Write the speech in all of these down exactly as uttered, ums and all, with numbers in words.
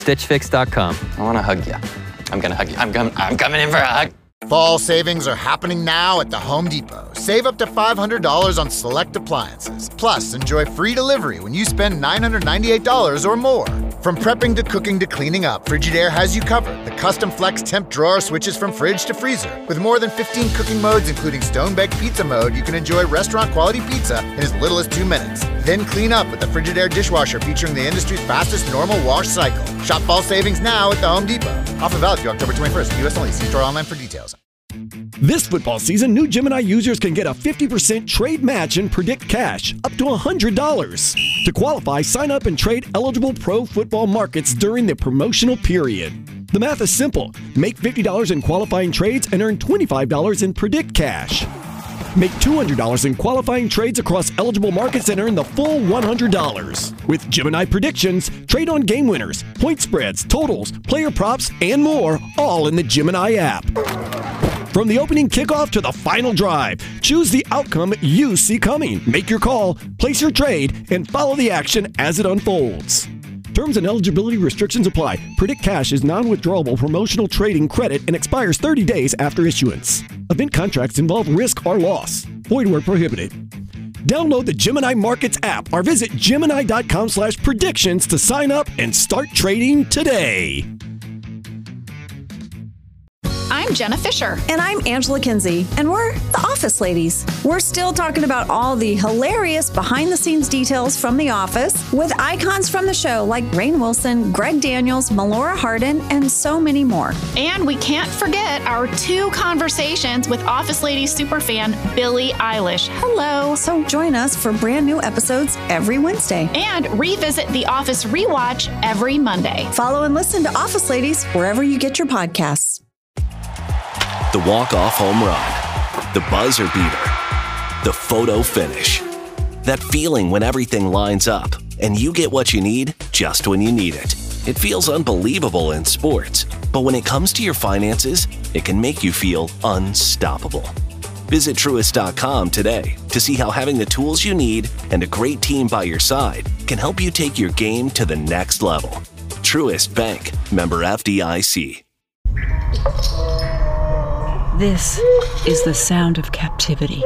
Stitch Fix dot com. I want to hug you. I'm going to hug you. I'm coming, I'm coming in for a hug. Fall savings are happening now at the Home Depot. Save up to five hundred dollars on select appliances. Plus, enjoy free delivery when you spend nine hundred ninety-eight dollars or more. From prepping to cooking to cleaning up, Frigidaire has you covered. The custom flex temp drawer switches from fridge to freezer. With more than fifteen cooking modes, including stone-baked pizza mode, you can enjoy restaurant-quality pizza in as little as two minutes. Then clean up with the Frigidaire dishwasher featuring the industry's fastest normal wash cycle. Shop fall savings now at the Home Depot. Offer valid through October twenty-first. U S only. See store online for details. This football season, new Gemini users can get a fifty percent trade match and predict cash, up to one hundred dollars. To qualify, sign up and trade eligible pro football markets during the promotional period. The math is simple. Make fifty dollars in qualifying trades and earn twenty-five dollars in predict cash. Make two hundred dollars in qualifying trades across eligible markets and earn the full one hundred dollars. With Gemini Predictions, trade on game winners, point spreads, totals, player props, and more, all in the Gemini app. From the opening kickoff to the final drive, choose the outcome you see coming. Make your call, place your trade, and follow the action as it unfolds. Terms and eligibility restrictions apply. Predict Cash is non-withdrawable promotional trading credit and expires thirty days after issuance. Event contracts involve risk or loss. Void where prohibited. Download the Gemini Markets app or visit Gemini dot com slash predictions to sign up and start trading today. I'm Jenna Fisher. And I'm Angela Kinsey. And we're the Office Ladies. We're still talking about all the hilarious behind-the-scenes details from The Office with icons from the show like Rainn Wilson, Greg Daniels, Melora Hardin, and so many more. And we can't forget our two conversations with Office Ladies superfan Billie Eilish. Hello. So join us for brand new episodes every Wednesday. And revisit The Office Rewatch every Monday. Follow and listen to Office Ladies wherever you get your podcasts. The walk-off home run, the buzzer beater, the photo finish. That feeling when everything lines up and you get what you need just when you need it. It feels unbelievable in sports, but when it comes to your finances, it can make you feel unstoppable. Visit Truist dot com today to see how having the tools you need and a great team by your side can help you take your game to the next level. Truist Bank, member F D I C. This is the sound of captivity.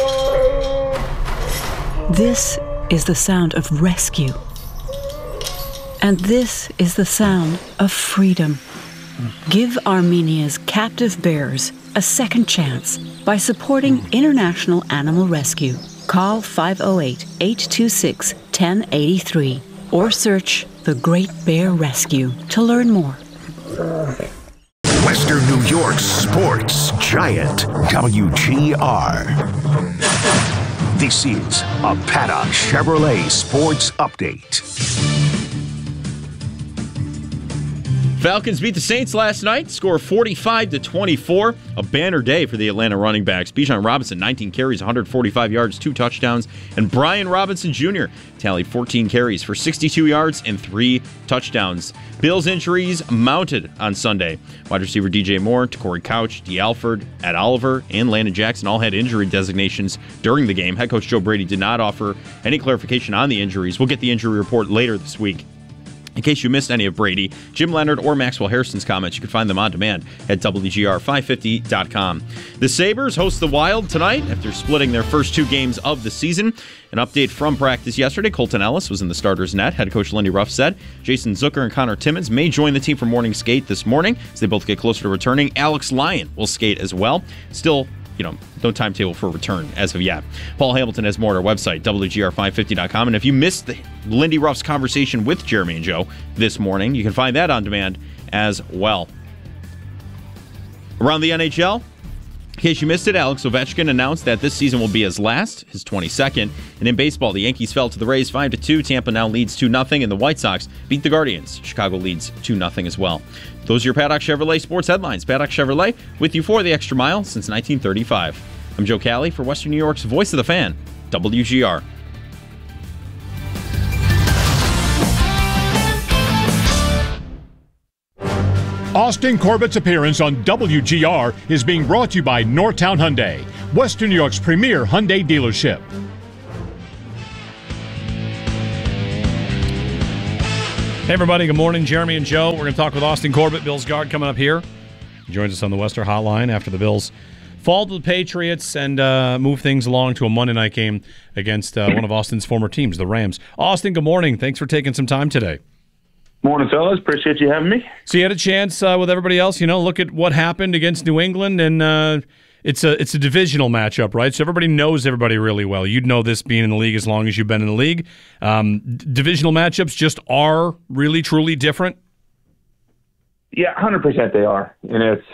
This is the sound of rescue. And this is the sound of freedom. Give Armenia's captive bears a second chance by supporting International Animal Rescue. Call five oh eight, eight two six, one oh eight three or search The Great Bear Rescue to learn more. Western New York's sports giant, W G R. This is a Paddock Chevrolet Sports Update. Falcons beat the Saints last night, score forty-five to twenty-four. A banner day for the Atlanta running backs. Bijan Robinson, nineteen carries, one hundred forty-five yards, two touchdowns. And Brian Robinson Junior tallied fourteen carries for sixty-two yards and three touchdowns. Bills injuries mounted on Sunday. Wide receiver D J Moore, Corey Couch, D. Alford, Ed Oliver, and Landon Jackson all had injury designations during the game. Head coach Joe Brady did not offer any clarification on the injuries. We'll get the injury report later this week. In case you missed any of Brady, Jim Leonard, or Maxwell Harrison's comments, you can find them on demand at W G R five fifty dot com. The Sabres host the Wild tonight after splitting their first two games of the season. An update from practice yesterday, Colton Ellis was in the starter's net. Head coach Lindy Ruff said Jason Zucker and Connor Timmins may join the team for morning skate this morning as they both get closer to returning. Alex Lyon will skate as well. Still, you know, no timetable for return as of yet. Paul Hamilton has more at our website, W G R five fifty dot com. And if you missed the Lindy Ruff's conversation with Jeremy and Joe this morning, you can find that on demand as well. Around the N H L, in case you missed it, Alex Ovechkin announced that this season will be his last, his twenty-second. And in baseball, the Yankees fell to the Rays five to two. Tampa now leads two nothing, and the White Sox beat the Guardians. Chicago leads two nothing as well. Those are your Paddock Chevrolet sports headlines. Paddock Chevrolet with you for the extra mile since nineteen thirty-five. I'm Joe Cali for Western New York's Voice of the Fan, W G R. Austin Corbett's appearance on W G R is being brought to you by Northtown Hyundai, Western New York's premier Hyundai dealership. Hey, everybody. Good morning. Jeremy and Joe. We're going to talk with Austin Corbett, Bills guard, coming up here. He joins us on the Western Hotline after the Bills fall to the Patriots and uh, move things along to a Monday night game against uh, one of Austin's former teams, the Rams. Austin, good morning. Thanks for taking some time today. Morning, fellas. Appreciate you having me. So you had a chance uh, with everybody else, you know, look at what happened against New England, and uh, it's a it's a divisional matchup, right? So everybody knows everybody really well. You'd know this being in the league as long as you've been in the league. Um, d- divisional matchups just are really, truly different? Yeah, one hundred percent they are. And it's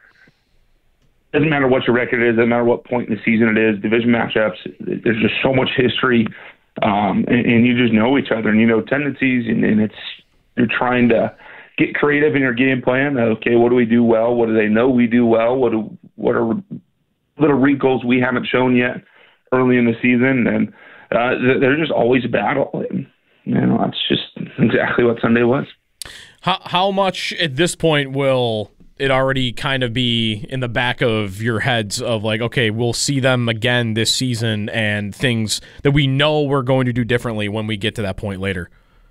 doesn't matter what your record is, doesn't matter what point in the season it is, division matchups, there's just so much history, um, and, and you just know each other, and you know tendencies, and, and it's you're trying to get creative in your game plan. Okay, what do we do well? What do they know we do well? What do, what are little wrinkles we haven't shown yet early in the season? And uh, they're just always a battle. And, you know, that's just exactly what Sunday was. How how much at this point will it already kind of be in the back of your heads of like, okay, we'll see them again this season, and things that we know we're going to do differently when we get to that point later?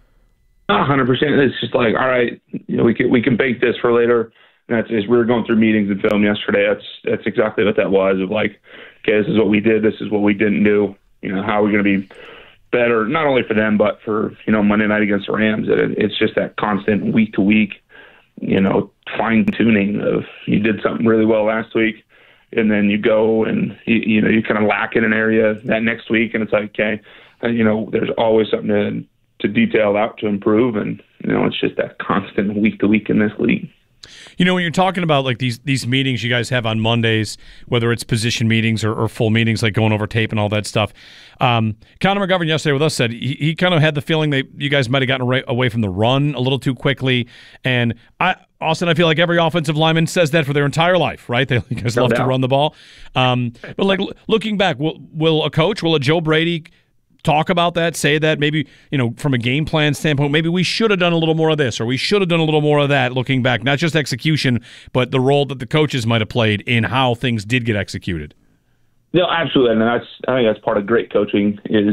one hundred percent. It's just like, all right, you know, we can we can bank this for later. And that's as we were going through meetings and film yesterday. That's that's exactly what that was. Of like, okay, this is what we did. This is what we didn't do. You know, how are we going to be better, not only for them, but for, you know, Monday night against the Rams. It, it's just that constant week to week, you know, fine tuning of you did something really well last week, and then you go and you, you know you kind of lack in an area that next week, and it's like, okay, you know, there's always something to to detail out to improve, and you know, it's just that constant week to week in this league. You know, when you're talking about like these these meetings you guys have on Mondays, whether it's position meetings or, or full meetings, like going over tape and all that stuff, um, Connor McGovern yesterday with us said he, he kind of had the feeling that you guys might have gotten away, away from the run a little too quickly. And I, Austin, I feel like every offensive lineman says that for their entire life, right? They you guys no love doubt. to run the ball. Um, but like looking back, will, will a coach, will a Joe Brady talk about that, say that maybe, you know, from a game plan standpoint, maybe we should have done a little more of this or we should have done a little more of that looking back, not just execution, but the role that the coaches might have played in how things did get executed? No, absolutely. And that's, I think that's part of great coaching is,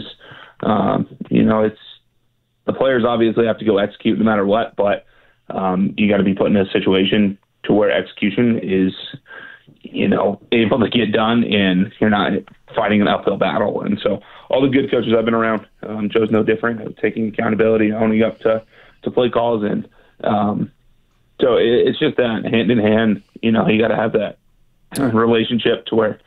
um, you know, it's the players obviously have to go execute no matter what, but um, you got to be put in a situation to where execution is, you know, able to get done and you're not fighting an uphill battle. And so all the good coaches I've been around, um, Joe's no different, taking accountability, owning up to, to play calls. And um, so it, it's just that hand in hand, you know, you got to have that relationship to where,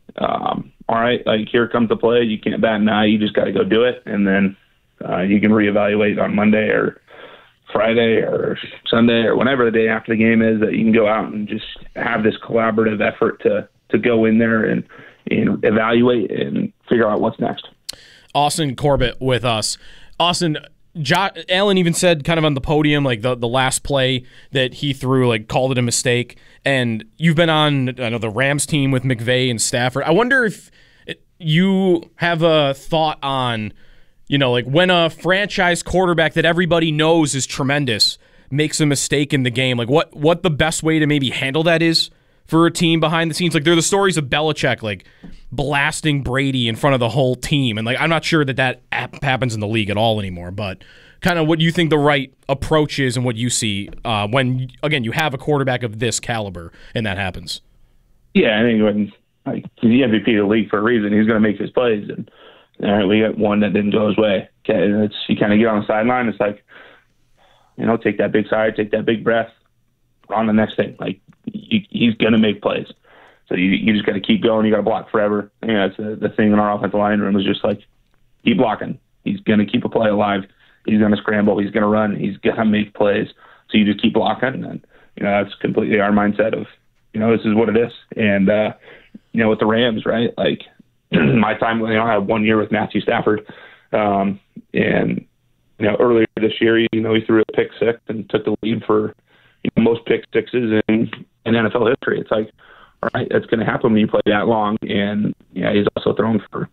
um, all right, like here comes the play. You can't bat an eye. You just got to go do it. And then uh, you can reevaluate on Monday or Friday or Sunday or whenever the day after the game is, that you can go out and just have this collaborative effort to, to go in there and, and evaluate and figure out what's next. Austin Corbett with us. Austin, jo- Allen even said kind of on the podium, like the, the last play that he threw, like called it a mistake. And you've been on, I know, the Rams team with McVay and Stafford. I wonder if it, you have a thought on, you know, like when a franchise quarterback that everybody knows is tremendous makes a mistake in the game, like what what the best way to maybe handle that is for a team behind the scenes. Like, there are the stories of Belichick, like, blasting Brady in front of the whole team. And, like, I'm not sure that that happens in the league at all anymore. But kind of what you think the right approach is and what you see uh, when, again, you have a quarterback of this caliber and that happens. Yeah, I think when, like, he's the M V P of the league for a reason. He's going to make his plays. And, all right, we got one that didn't go his way. Okay, and it's, you kind of get on the sideline. It's like, you know, take that big sigh, take that big breath, on the next thing. Like, you, he's going to make plays. So you you just got to keep going. You got to block forever. You know, that's the, the thing in our offensive line room is just like, keep blocking. He's going to keep a play alive. He's going to scramble. He's going to run. He's going to make plays. So you just keep blocking. And, you know, that's completely our mindset of, you know, this is what it is. And, uh, you know, with the Rams, right, like my time, you know, I had one year with Matthew Stafford. Um, and, you know, earlier this year, you know, he threw a pick six and took the lead for, you know, most pick sixes in, in N F L history. It's like, all right, that's going to happen when you play that long. And, yeah, he's also thrown for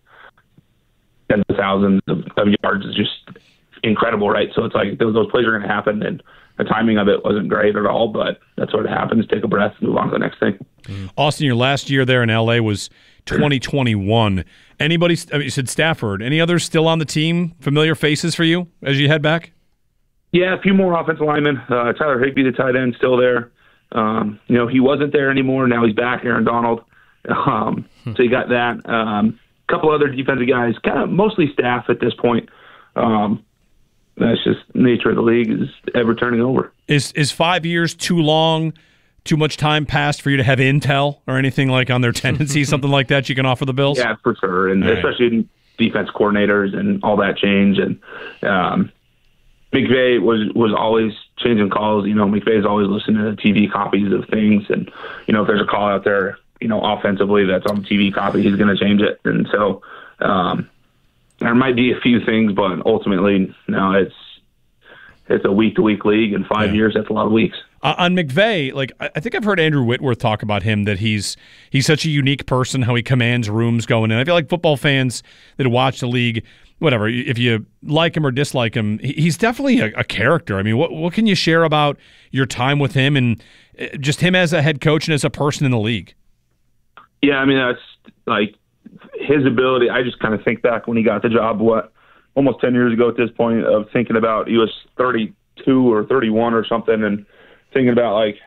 tens of thousands of, of yards. It's just incredible, right? So it's like those, those plays are going to happen, and the timing of it wasn't great at all, but that's what happens. Take a breath, move on to the next thing. Mm. Austin, your last year there in L A was twenty twenty-one. Anybody, I mean, you said Stafford, any others still on the team, familiar faces for you as you head back? Yeah, a few more offensive linemen. Uh, Tyler Higbee, the tight end, still there. Um, you know, he wasn't there anymore. Now he's back, Aaron Donald. Um, so you got that. A um, couple other defensive guys, kind of mostly staff at this point. Um, that's just the nature of the league, is ever turning over. Is is five years too long, too much time passed for you to have intel or anything like on their tendencies, something like that you can offer the Bills? Yeah, for sure. And all especially right. in defense coordinators and all that change. And um, McVay was, was always changing calls. You know, McVay's always listening to T V copies of things. And, you know, if there's a call out there, you know, offensively that's on the T V copy, he's going to change it. And so um, there might be a few things, but ultimately, no, it's it's a week-to-week league, and five yeah. years, that's a lot of weeks. Uh, on McVay, like I think I've heard Andrew Whitworth talk about him, that he's he's such a unique person, how he commands rooms going in. I feel like football fans that watch the league, whatever, if you like him or dislike him, he's definitely a, a character. I mean, what what can you share about your time with him and just him as a head coach and as a person in the league? Yeah, I mean, that's like his ability. I just kind of think back when he got the job, what, almost ten years ago at this point, of thinking about, he was thirty-two or thirty-one or something, and thinking about, like,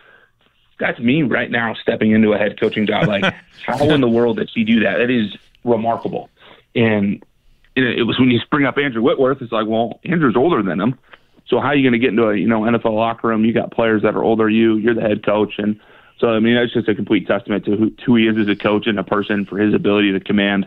that's me right now stepping into a head coaching job. Like, how in the world did he do that? It is remarkable. And it was when you bring up Andrew Whitworth, it's like, well, Andrew's older than him. So how are you going to get into a, you know, N F L locker room? You got players that are older than you. You're the head coach. And so, I mean, that's just a complete testament to who, who he is as a coach and a person, for his ability to command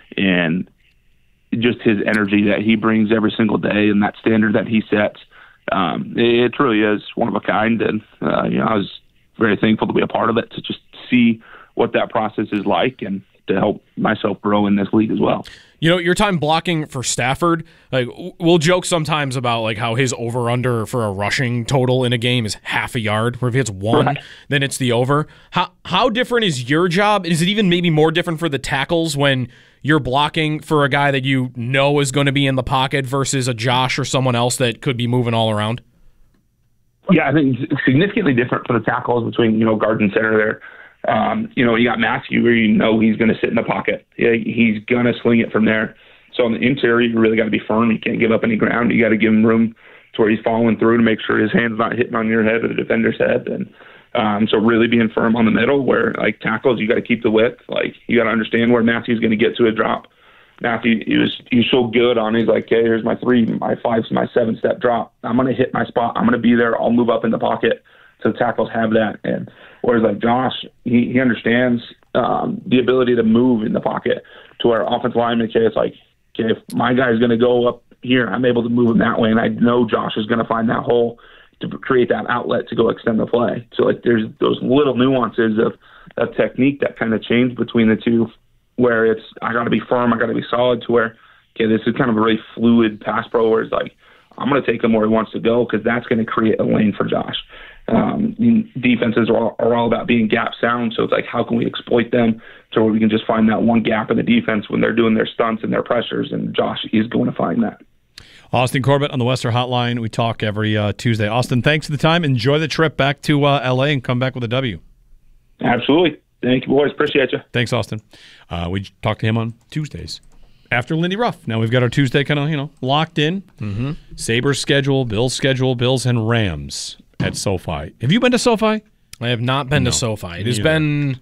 and just his energy that he brings every single day and that standard that he sets. Um, it truly is one of a kind. And, uh, you know, I was very thankful to be a part of it, to just see what that process is like and to help myself grow in this league as well. You know, your time blocking for Stafford, like, we'll joke sometimes about like how his over-under for a rushing total in a game is half a yard, where if it's one, right. then it's the over. How how different is your job? Is it even maybe more different for the tackles when you're blocking for a guy that you know is going to be in the pocket versus a Josh or someone else that could be moving all around? Yeah, I think it's significantly different for the tackles between, you know, guard and center there. Um, you know, you got Matthew, where you know he's going to sit in the pocket. Yeah, he's going to sling it from there. So on the interior, you really got to be firm. You can't give up any ground. You got to give him room to where he's following through to make sure his hand's not hitting on your head or the defender's head. And um, so really being firm on the middle, where like tackles, you got to keep the width. Like, you got to understand where Matthew's going to get to a drop. Matthew, he was he was so good on. He's like, okay, here's my three, my five, my seven step drop. I'm going to hit my spot. I'm going to be there. I'll move up in the pocket. So the tackles have that. And whereas like Josh, he, he understands um, the ability to move in the pocket, to where offensive lineman, okay, it's like, okay, if my guy's going to go up here, I'm able to move him that way, and I know Josh is going to find that hole to create that outlet to go extend the play. So like there's those little nuances of, of technique that kind of change between the two, where it's, I got to be firm, I got to be solid, to where, okay, this is kind of a really fluid pass pro, where it's like, I'm going to take him where he wants to go, because that's going to create a lane for Josh. Um, defenses are all, are all about being gap sound, so it's like, how can we exploit them to where we can just find that one gap in the defense when they're doing their stunts and their pressures, and Josh is going to find that. Austin Corbett on the Western Hotline. We talk every uh, Tuesday. Austin, thanks for the time. Enjoy the trip back to uh, L A and come back with a W. Absolutely. Thank you, boys. Appreciate you. Thanks, Austin. Uh, we talk to him on Tuesdays after Lindy Ruff. Now we've got our Tuesday kind of, you know, locked in. Mm-hmm. Sabres schedule, Bills schedule, Bills and Rams at SoFi. Have you been to SoFi? I have not been no. to SoFi. It has been...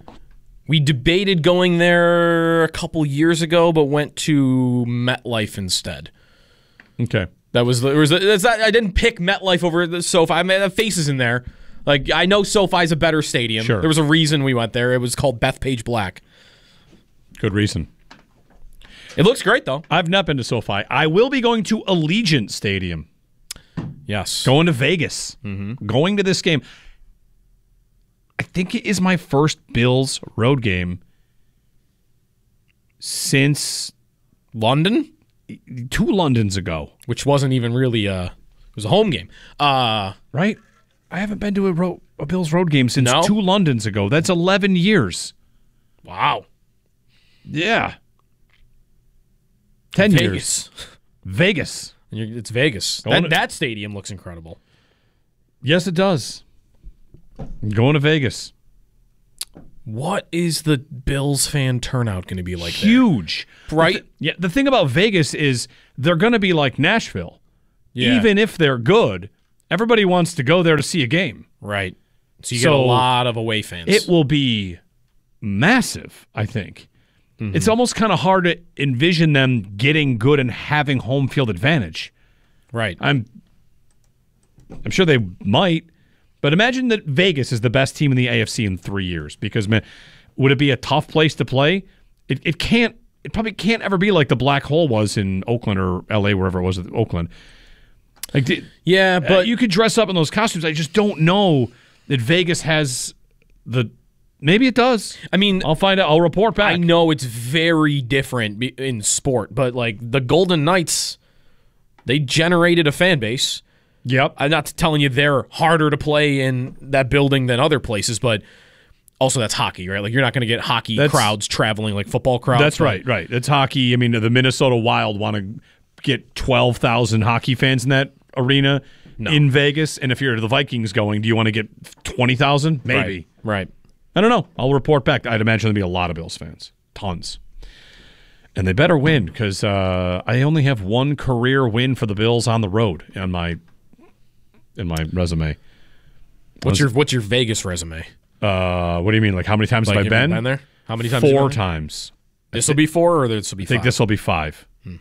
We debated going there a couple years ago, but went to MetLife instead. Okay. That was the... Was the that's not, I didn't pick MetLife over the SoFi. I mean, the faces in there. Like, I know SoFi's a better stadium. Sure. There was a reason we went there. It was called Bethpage Black. Good reason. It looks great, though. I've not been to SoFi. I will be going to Allegiant Stadium. Yes. Going to Vegas. Mm-hmm. Going to this game. I think it is my first Bills road game since London? Two Londons ago. Which wasn't even really a... It was a home game. Uh, right? I haven't been to a, ro- a Bills road game since no? two Londons ago. That's eleven years. Wow. Yeah. Ten Vegas. years. Vegas. It's Vegas. Going That, to- that stadium looks incredible. Yes, it does. I'm going to Vegas. What is the Bills fan turnout going to be like there? Huge. Right? The th- yeah, the thing about Vegas is they're going to be like Nashville. Yeah. even if they're good, everybody wants to go there to see a game. Right. So you So get a lot of away fans. It will be massive, I think. Mm-hmm. It's almost kind of hard to envision them getting good and having home field advantage. Right. I'm I'm sure they might, but imagine that Vegas is the best team in the A F C in three years. Because, man, would it be a tough place to play? It, it can't. It probably can't ever be like the black hole was in Oakland or L A, wherever it was, Oakland. Like, did, yeah, but uh, you could dress up in those costumes. I just don't know that Vegas has the. Maybe it does. I mean, I'll find out. I'll report back. I know it's very different in sport, but like the Golden Knights, they generated a fan base. Yep. I'm not telling you they're harder to play in that building than other places, but also that's hockey, right? Like you're not going to get hockey That's- crowds traveling like football crowds. That's but- right, right. It's hockey. I mean, the Minnesota Wild want to get twelve thousand hockey fans in that arena No. in Vegas. And if you're the Vikings going, do you want to get twenty thousand? Maybe. Right. right. I don't know. I'll report back. I'd imagine there'll be a lot of Bills fans. Tons. And they better win because uh, I only have one career win for the Bills on the road on my in my resume. What's your What's your Vegas resume? Uh, what do you mean? Like how many times Like, have I have you been? been there? How many times have you Four been there? times. This will be four, or this will be I think five? this will be five. Hmm.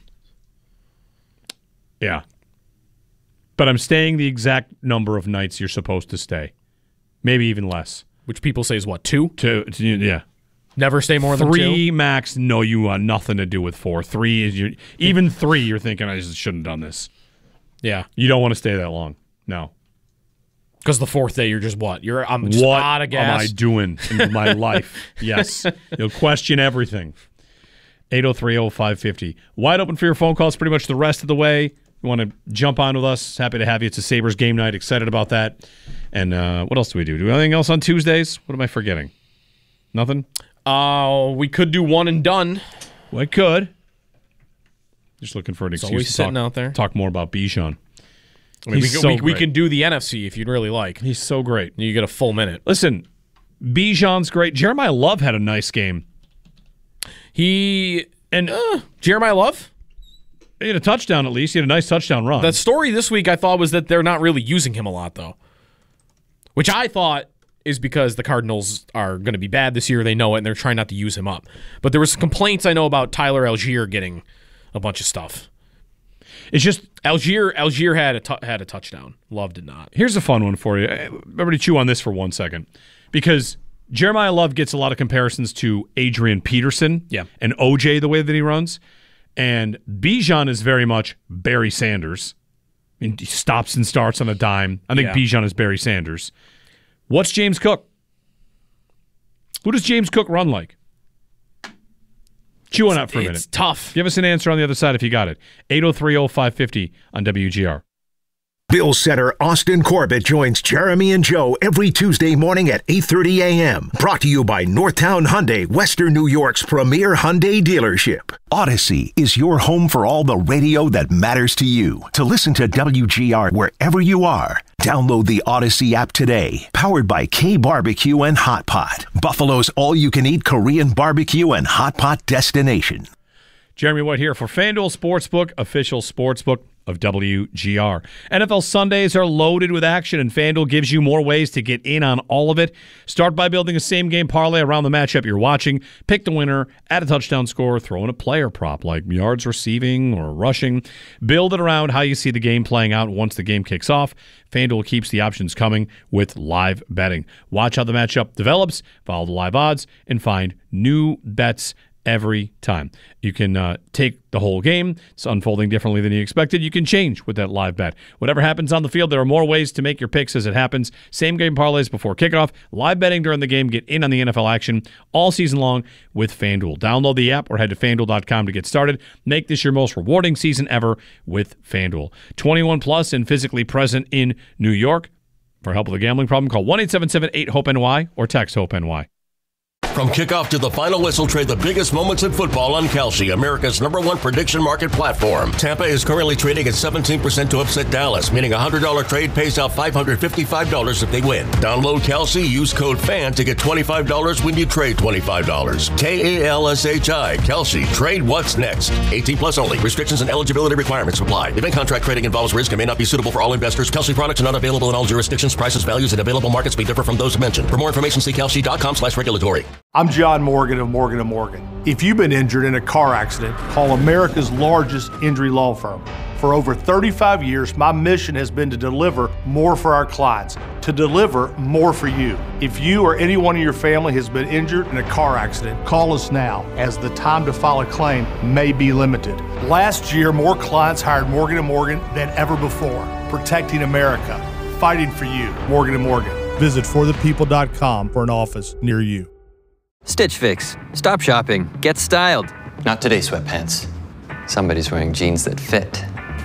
Yeah. But I'm staying the exact number of nights you're supposed to stay. Maybe even less. Which people say is what, two? Two, yeah. Never stay more than two? Three max, no, you want nothing to do with four. Three is you even three, you're thinking I just shouldn't have done this. Yeah. You don't want to stay that long. No. Because the fourth day, you're just what? You're I'm just What out of gas. am I doing in my life? Yes. You'll question everything. eight oh three oh five fifty. Wide open for your phone calls pretty much the rest of the way. You want to jump on with us? Happy to have you. It's a Sabres game night. Excited about that. And uh, what else do we do? Do we have anything else on Tuesdays? What am I forgetting? Nothing? Uh, we could do one and done. Well, I could. Just looking for an It's excuse always to sitting talk, out there. talk more about Bijan. I mean, we, He's can, so we, we great. can do the N F C if you'd really like. He's so great. You get a full minute. Listen, Bijan's great. Jeremiah Love had a nice game. He and uh, Jeremiah Love? He had a touchdown at least. He had a nice touchdown run. The story this week I thought was that they're not really using him a lot, though. Which I thought is because the Cardinals are going to be bad this year. They know it, and they're trying not to use him up. But there was complaints I know about Tyler Algier getting a bunch of stuff. It's just Algier. Algier had a tu- had a touchdown. Love did not. Here's a fun one for you. Everybody chew on this for one second. Because Jeremiah Love gets a lot of comparisons to Adrian Peterson Yeah. and O J the way that he runs. And Bijan is very much Barry Sanders. I mean, he stops and starts on a dime. I think Yeah. Bijan is Barry Sanders. What's James Cook? Who does James Cook run like? Chew on that for a minute. It's tough. Give us an answer on the other side if you got it. eight oh three oh five fifty on W G R. Bill Center Austin Corbett joins Jeremy and Joe every Tuesday morning at eight thirty a.m. Brought to you by Northtown Hyundai, Western New York's premier Hyundai dealership. Odyssey is your home for all the radio that matters to you. To listen to W G R wherever you are, download the Odyssey app today. Powered by K Barbecue and Hot Pot, Buffalo's all-you-can-eat Korean barbecue and hot pot destination. Jeremy White here for FanDuel Sportsbook, official sportsbook of W G R. N F L Sundays are loaded with action, and FanDuel gives you more ways to get in on all of it. Start by building a same-game parlay around the matchup you're watching. Pick the winner, add a touchdown score, throw in a player prop like yards receiving or rushing. Build it around how you see the game playing out once the game kicks off. FanDuel keeps the options coming with live betting. Watch how the matchup develops, follow the live odds, and find new bets every time. You can uh, take the whole game. It's unfolding differently than you expected. You can change with that live bet. Whatever happens on the field, there are more ways to make your picks as it happens. Same game parlays before kickoff, live betting during the game. Get in on the N F L action all season long with FanDuel. Download the app or head to FanDuel dot com to get started. Make this your most rewarding season ever with FanDuel. twenty-one plus and physically present in New York. For help with a gambling problem, call one eight seven seven eight hope N Y or text HOPE-N Y. From kickoff to the final whistle, trade the biggest moments in football on Kalshi, America's number one prediction market platform. Tampa is currently trading at seventeen percent to upset Dallas, meaning a one hundred dollars trade pays out five hundred fifty-five dollars if they win. Download Kalshi, use code FAN to get twenty-five dollars when you trade twenty-five dollars. K A L S H I, Kalshi. Trade what's next. eighteen plus only. Restrictions and eligibility requirements apply. Event contract trading involves risk and may not be suitable for all investors. Kalshi products are not available in all jurisdictions. Prices, values, and available markets may differ from those mentioned. For more information, see kalshi.com slash regulatory. I'm John Morgan of Morgan and Morgan. If you've been injured in a car accident, call America's largest injury law firm. For over thirty-five years, my mission has been to deliver more for our clients, to deliver more for you. If you or anyone in your family has been injured in a car accident, call us now, as the time to file a claim may be limited. Last year, more clients hired Morgan and Morgan than ever before, protecting America, fighting for you. Morgan and Morgan. Visit for the people dot com for an office near you. Stitch Fix. Stop shopping. Get styled. Not today, sweatpants. Somebody's wearing jeans that fit.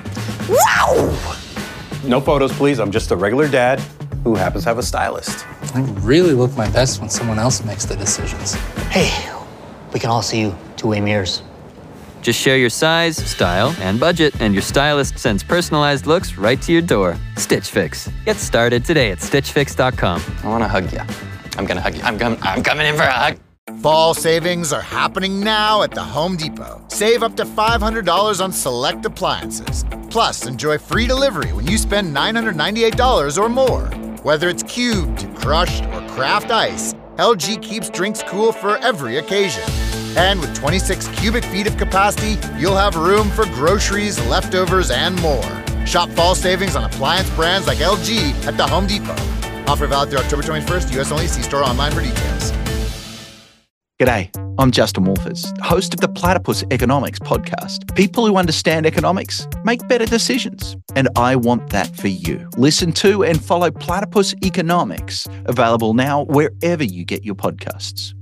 Wow! No photos, please. I'm just a regular dad who happens to have a stylist. I really look my best when someone else makes the decisions. Hey, we can all see you two-way mirrors. Just share your size, style, and budget, and your stylist sends personalized looks right to your door. Stitch Fix. Get started today at stitch fix dot com. I want to hug you. I'm going to hug you. I'm, com- I'm coming in for a hug. Fall savings are happening now at the Home Depot. Save up to five hundred dollars on select appliances. Plus, enjoy free delivery when you spend nine hundred ninety-eight dollars or more. Whether it's cubed, crushed, or craft ice, L G keeps drinks cool for every occasion. And with twenty-six cubic feet of capacity, you'll have room for groceries, leftovers, and more. Shop fall savings on appliance brands like L G at the Home Depot. Offer valid through October twenty-first, U S only. See store online for details. G'day, I'm Justin Wolfers, host of the Platypus Economics podcast. People who understand economics make better decisions, and I want that for you. Listen to and follow Platypus Economics, available now wherever you get your podcasts.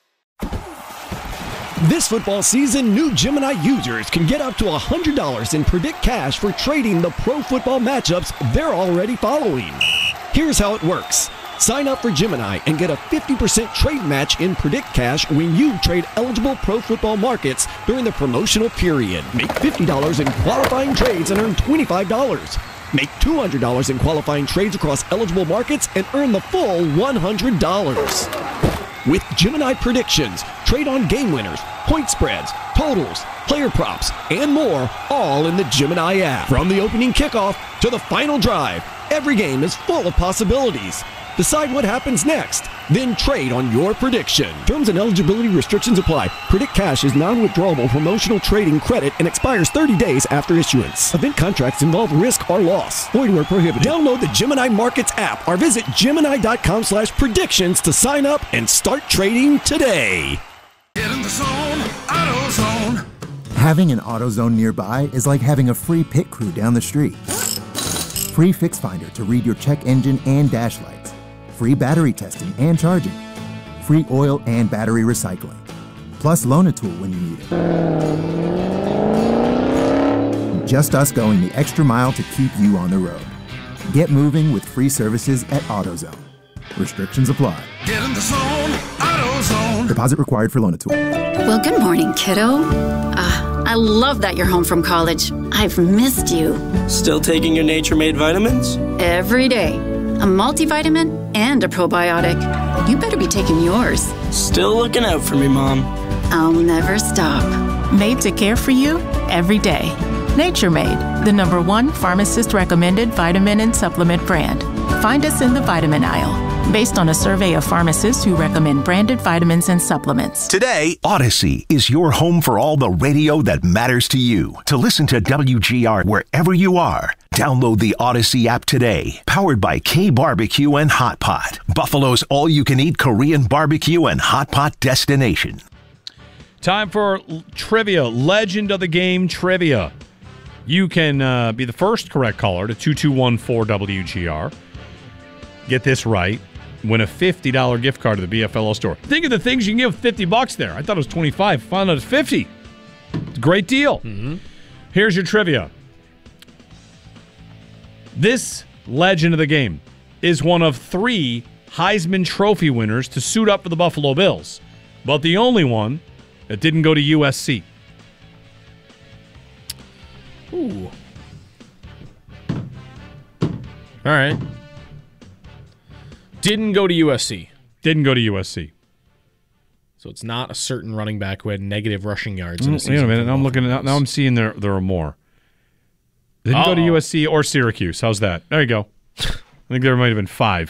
This football season, new Gemini users can get up to one hundred dollars in Predict Cash for trading the pro football matchups they're already following. Here's how it works. Sign up for Gemini and get a fifty percent trade match in Predict Cash when you trade eligible pro football markets during the promotional period. Make fifty dollars in qualifying trades and earn twenty-five dollars. Make two hundred dollars in qualifying trades across eligible markets and earn the full one hundred dollars. With Gemini predictions, trade on game winners, point spreads, totals, player props, and more, all in the Gemini app. From the opening kickoff to the final drive, every game is full of possibilities. Decide what happens next, then trade on your prediction. Terms and eligibility restrictions apply. Predict Cash is non-withdrawable promotional trading credit and expires thirty days after issuance. Event contracts involve risk or loss. Void where prohibited. Download the Gemini Markets app or visit Gemini.com slash predictions to sign up and start trading today. Get in the zone, AutoZone. Having an AutoZone nearby is like having a free pit crew down the street. Free Fix Finder to read your check engine and dash lights. Free battery testing and charging. Free oil and battery recycling. Plus Loan-A-Tool when you need it. Just us going the extra mile to keep you on the road. Get moving with free services at AutoZone. Restrictions apply. Get in the zone, AutoZone. Deposit required for Loan-A-Tool. Well, good morning, kiddo. Uh, I love that you're home from college. I've missed you. Still taking your Nature Made vitamins? Every day. A multivitamin and a probiotic. You better be taking yours. Still looking out for me, Mom. I'll never stop. Made to care for you every day. Nature Made, the number one pharmacist-recommended vitamin and supplement brand. Find us in the vitamin aisle, based on a survey of pharmacists who recommend branded vitamins and supplements. Today, Odyssey is your home for all the radio that matters to you. To listen to W G R wherever you are, download the Odyssey app today. Powered by K Barbecue and Hot Pot, Buffalo's all-you-can-eat Korean barbecue and hot pot destination. Time for trivia, legend of the game trivia. You can uh, be the first correct caller to two two one four W G R. Get this right. Win a fifty dollars gift card to the B F L O store. Think of the things you can give fifty bucks there. I thought it was twenty-five. Found out it's fifty. It's a great deal. Mm-hmm. Here's your trivia. This legend of the game is one of three Heisman Trophy winners to suit up for the Buffalo Bills. but the only one that didn't go to U S C. Ooh. All right. Didn't go to U S C. Didn't go to U S C. So it's not a certain running back who had negative rushing yards in a Mm, season. Wait a minute. Now I'm for looking at now I'm seeing there there are more. Didn't go to Uh-oh. U S C or Syracuse. How's that? There you go. I think there might have been five.